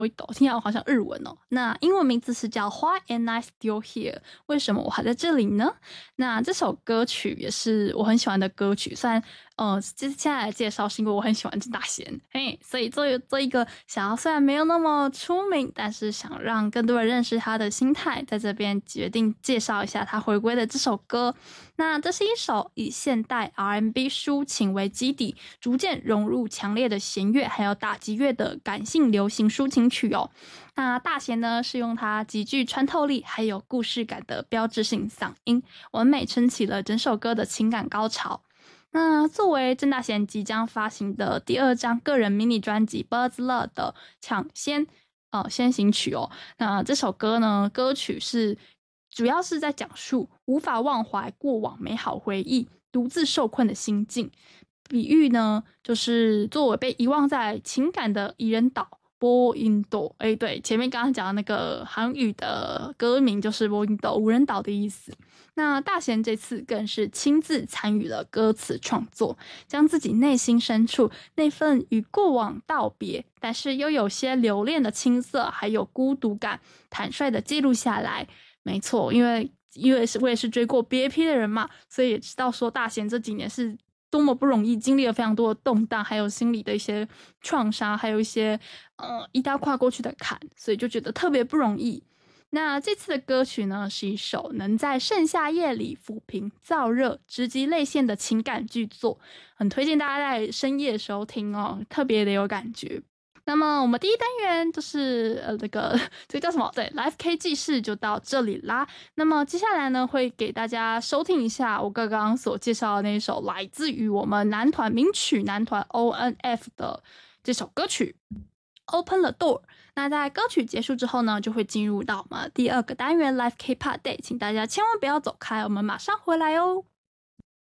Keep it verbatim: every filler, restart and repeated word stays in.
我听起来好像日文哦。那英文名字是叫 Why Am I Still Here？ 为什么我还在这里呢？那这首歌曲也是我很喜欢的歌曲，虽然呃，接下来介绍是因为我很喜欢郑大贤，嘿，所以做做一个想要虽然没有那么出名，但是想让更多人认识他的心态，在这边决定介绍一下他回归的这首歌。那这是一首以现代 R and B 抒情为基底，逐渐融入强烈的弦乐还有打击乐的感性流行抒情曲哦。那大贤呢是用他极具穿透力还有故事感的标志性嗓音，完美撑起了整首歌的情感高潮。那作为郑大贤即将发行的第二张个人迷你专辑《Buzz Love》的抢先呃先行曲哦，那这首歌呢，歌曲是主要是在讲述无法忘怀过往美好回忆，独自受困的心境。比喻呢，就是作为被遗忘在情感的宜人岛。波音岛，哎，对，前面刚刚讲的那个韩语的歌名就是波音岛，无人岛的意思。那大贤这次更是亲自参与了歌词创作，将自己内心深处那份与过往道别，但是又有些留恋的青涩，还有孤独感，坦率的记录下来。没错，因为因为是我也是追过 B A P 的人嘛，所以也知道说大贤这几年是多么不容易，经历了非常多的动荡，还有心理的一些创伤，还有一些呃一刀跨过去的坎，所以就觉得特别不容易。那这次的歌曲呢，是一首能在盛夏夜里抚平燥热、直击泪腺的情感巨作，很推荐大家在深夜的时候听哦，特别的有感觉。那么我们第一单元就是呃那个这个叫什么？对 ，Live K 记事就到这里啦。那么接下来呢，会给大家收听一下我刚刚所介绍的那一首来自于我们男团名曲男团 O N F 的这首歌曲 Open the Door。那在歌曲结束之后呢，就会进入到我们第二个单元 Live K Part Day， 请大家千万不要走开，我们马上回来哦。